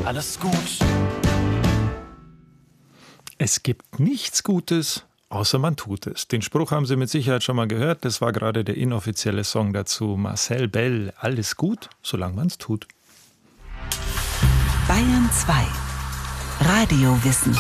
alles gut. Es gibt nichts Gutes, außer man tut es. Den Spruch haben Sie mit Sicherheit schon mal gehört. Das war gerade der inoffizielle Song dazu. Marcel Bell, alles gut, solange man es tut. Bayern 2. Radiowissen.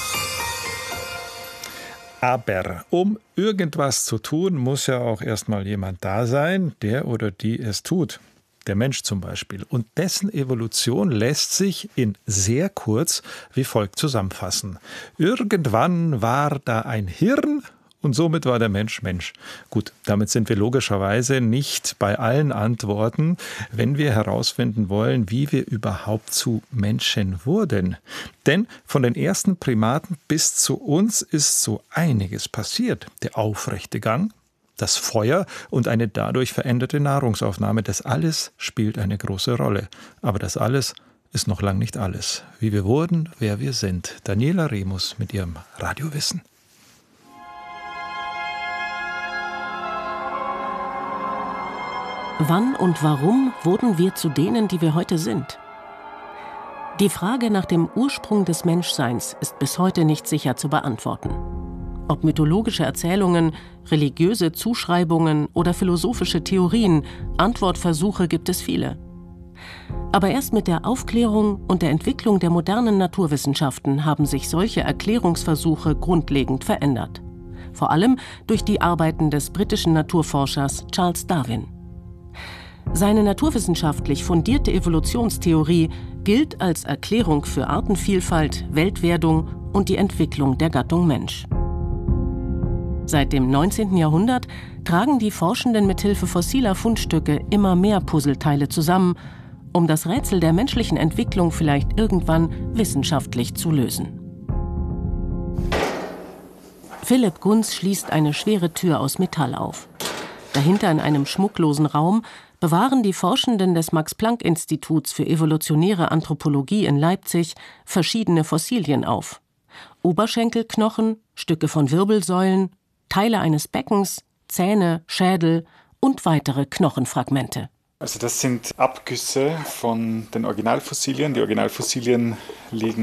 Aber um irgendwas zu tun, muss ja auch erstmal jemand da sein, der oder die es tut. Der Mensch zum Beispiel. Und dessen Evolution lässt sich in sehr kurz wie folgt zusammenfassen. Irgendwann war da ein Hirn und somit war der Mensch Mensch. Gut, damit sind wir logischerweise nicht bei allen Antworten, wenn wir herausfinden wollen, wie wir überhaupt zu Menschen wurden. Denn von den ersten Primaten bis zu uns ist so einiges passiert. Der aufrechte Gang, das Feuer und eine dadurch veränderte Nahrungsaufnahme, das alles spielt eine große Rolle. Aber das alles ist noch lang nicht alles. Wie wir wurden, wer wir sind. Daniela Remus mit ihrem Radiowissen. Wann und warum wurden wir zu denen, die wir heute sind? Die Frage nach dem Ursprung des Menschseins ist bis heute nicht sicher zu beantworten. Ob mythologische Erzählungen, religiöse Zuschreibungen oder philosophische Theorien, Antwortversuche gibt es viele. Aber erst mit der Aufklärung und der Entwicklung der modernen Naturwissenschaften haben sich solche Erklärungsversuche grundlegend verändert. Vor allem durch die Arbeiten des britischen Naturforschers Charles Darwin. Seine naturwissenschaftlich fundierte Evolutionstheorie gilt als Erklärung für Artenvielfalt, Weltwerdung und die Entwicklung der Gattung Mensch. Seit dem 19. Jahrhundert tragen die Forschenden mithilfe fossiler Fundstücke immer mehr Puzzleteile zusammen, um das Rätsel der menschlichen Entwicklung vielleicht irgendwann wissenschaftlich zu lösen. Philipp Gunz schließt eine schwere Tür aus Metall auf. Dahinter in einem schmucklosen Raum bewahren die Forschenden des Max-Planck-Instituts für evolutionäre Anthropologie in Leipzig verschiedene Fossilien auf. Oberschenkelknochen, Stücke von Wirbelsäulen, Teile eines Beckens, Zähne, Schädel und weitere Knochenfragmente. Also das sind Abgüsse von den Originalfossilien. Die Originalfossilien liegen